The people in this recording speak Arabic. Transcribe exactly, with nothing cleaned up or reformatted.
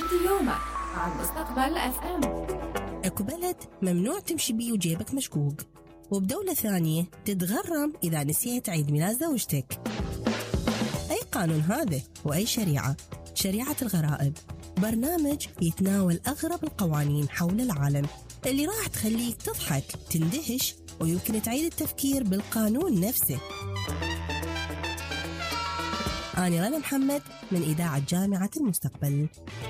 ابتدي يومك مع المستقبل اف ام. اكو بلد ممنوع تمشي بيه وجيبك مشقوق، وبدولة ثانية تتغرم إذا نسيت عيد ميلاد زوجتك. أي قانون هذا وأي شريعة؟ شريعة الغرائب، برنامج يتناول أغرب القوانين حول العالم اللي راح تخليك تضحك تندهش ويمكن تعيد التفكير بالقانون نفسه. أنا رنا محمد من إذاعة جامعة المستقبل.